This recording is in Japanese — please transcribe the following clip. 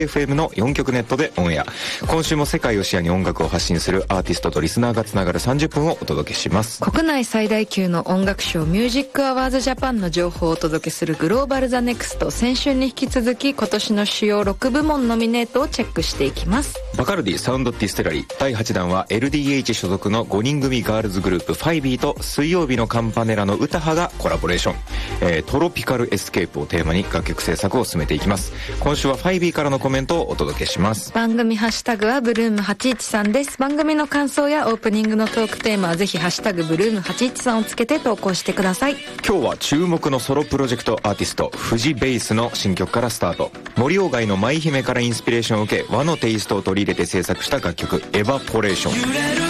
FM の4局ネットでオンエア。今週も世界を視野に音楽を発信するアーティストとリスナーがつながる30分をお届けします。 国内最大級の音楽賞ミュージックアワーズジャパンの情報をお届けするグローバルザネクスト。先週に引き続き今年の主要6部門ノミネートをチェックしていきます。 バカルディサウンドディステラリー第8弾は LDH 所属の5人組ガールズグループファイビーと水曜日のカンパネラの歌羽がコラボレーション、トロピカルエスケープをテーマに楽曲制作を進めていきます。今週はファイビーからのコメントをお届けします。 番組ハッシュタグはブルーム813です。番組の感想やオープニングのトークテーマはぜひハッシュタグブルーム813をつけて投稿してください。 今日は注目のソロプロジェクトアーティストフジベースの新曲からスタート。森鴎外の舞姫からインスピレーションを受け和のテイストを取り入れて制作した楽曲エバポレーション。